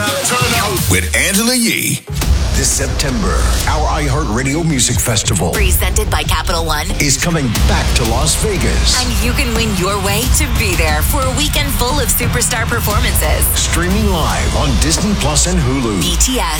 With Angela Yee. This September, our iHeartRadio Music Festival, presented by Capital One, is coming back to Las Vegas. And you can win your way to be there for a weekend full of superstar performances. Streaming live on Disney Plus and Hulu. BTS,